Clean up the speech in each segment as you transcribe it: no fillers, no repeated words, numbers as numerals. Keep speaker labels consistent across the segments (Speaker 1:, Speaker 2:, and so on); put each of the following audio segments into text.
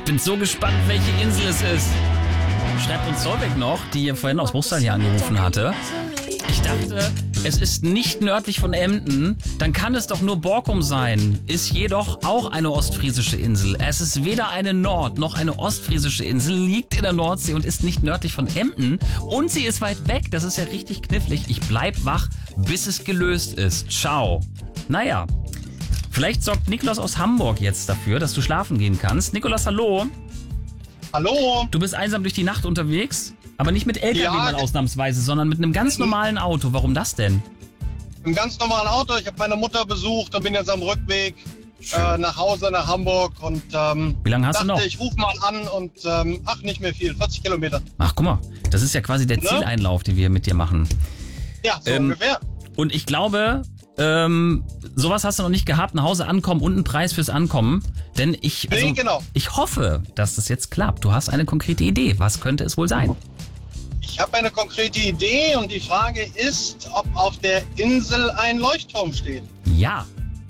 Speaker 1: bin so gespannt, welche Insel es ist. Schreibt uns Solveig noch, die hier vorhin aus Bruchsal hier angerufen hatte. Ich dachte, es ist nicht nördlich von Emden, dann kann es doch nur Borkum sein. Ist jedoch auch eine ostfriesische Insel. Es ist weder eine Nord- noch eine ostfriesische Insel, liegt in der Nordsee und ist nicht nördlich von Emden. Und sie ist weit weg, das ist ja richtig knifflig. Ich bleib wach, bis es gelöst ist. Ciao. Naja, vielleicht sorgt Nikolaus aus Hamburg jetzt dafür, dass du schlafen gehen kannst. Nikolaus, hallo.
Speaker 2: Hallo.
Speaker 1: Du bist einsam durch die Nacht unterwegs? Aber nicht mit LKW mal ausnahmsweise, sondern mit einem ganz normalen Auto. Warum das denn?
Speaker 2: Im ganz normalen Auto. Ich habe meine Mutter besucht und bin jetzt am Rückweg nach Hause, nach Hamburg. Und
Speaker 1: wie lange hast du noch?
Speaker 2: Ich rufe mal an und nicht mehr viel, 40 Kilometer.
Speaker 1: Ach, guck mal, das ist ja quasi der Zieleinlauf, den wir mit dir machen.
Speaker 2: Ja, so ungefähr.
Speaker 1: Und ich glaube, sowas hast du noch nicht gehabt, nach Hause ankommen und einen Preis fürs Ankommen. Denn ich hoffe, dass das jetzt klappt. Du hast eine konkrete Idee. Was könnte es wohl sein?
Speaker 2: Ich habe eine konkrete Idee und die Frage ist, ob auf der Insel ein Leuchtturm steht.
Speaker 1: Ja.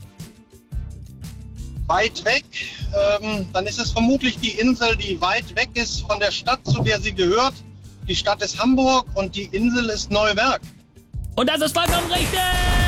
Speaker 2: Weit weg, dann ist es vermutlich die Insel, die weit weg ist von der Stadt, zu der sie gehört. Die Stadt ist Hamburg und die Insel ist Neuwerk.
Speaker 1: Und das ist vollkommen richtig!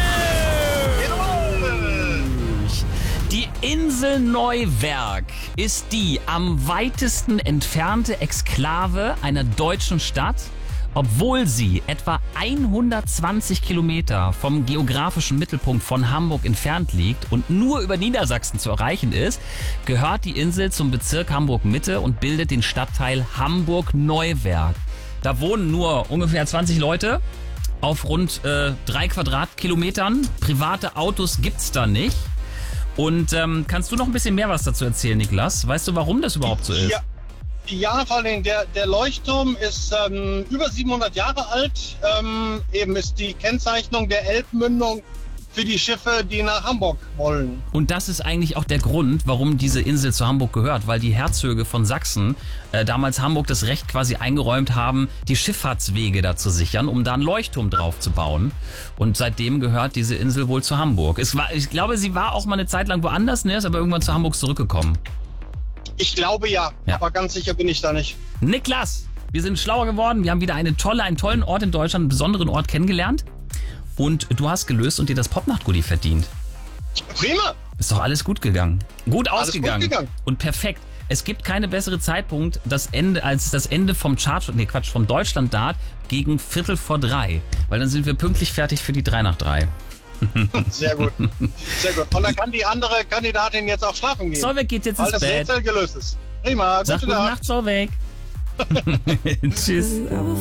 Speaker 1: Die Insel Neuwerk ist die am weitesten entfernte Exklave einer deutschen Stadt, obwohl sie etwa 120 Kilometer vom geografischen Mittelpunkt von Hamburg entfernt liegt und nur über Niedersachsen zu erreichen ist, gehört die Insel zum Bezirk Hamburg-Mitte und bildet den Stadtteil Hamburg-Neuwerk. Da wohnen nur ungefähr 20 Leute auf rund 3 Quadratkilometern. Private Autos gibt's da nicht. Und kannst du noch ein bisschen mehr was dazu erzählen, Niklas? Weißt du, warum das überhaupt so ist?
Speaker 2: Ja, vor allem der Leuchtturm ist über 700 Jahre alt. Eben ist die Kennzeichnung der Elbmündung für die Schiffe, die nach Hamburg wollen.
Speaker 1: Und das ist eigentlich auch der Grund, warum diese Insel zu Hamburg gehört, weil die Herzöge von Sachsen damals Hamburg das Recht quasi eingeräumt haben, die Schifffahrtswege da zu sichern, um da einen Leuchtturm drauf zu bauen. Und seitdem gehört diese Insel wohl zu Hamburg. Ich glaube, sie war auch mal eine Zeit lang woanders, ist aber irgendwann zu Hamburg zurückgekommen.
Speaker 2: Ich glaube ja, aber ganz sicher bin ich da nicht.
Speaker 1: Niklas, wir sind schlauer geworden. Wir haben wieder einen tollen Ort in Deutschland, einen besonderen Ort kennengelernt. Und du hast gelöst und dir das Popnacht-Goodie verdient.
Speaker 2: Prima.
Speaker 1: Ist doch alles gut gegangen. Gut
Speaker 2: alles
Speaker 1: ausgegangen.
Speaker 2: Gut gegangen.
Speaker 1: Und perfekt. Es gibt keine bessere Zeitpunkt als das Ende vom vom Deutschland-Dart gegen 2:45. Weil dann sind wir pünktlich fertig für die 3 nach 3.
Speaker 2: Sehr gut. Sehr gut. Und dann kann die andere Kandidatin jetzt auch schlafen gehen.
Speaker 1: Solveig geht jetzt ins Bett.
Speaker 2: Weil das Rätsel gelöst ist. Prima.
Speaker 1: Sag gute Nacht, Solveig. Tschüss.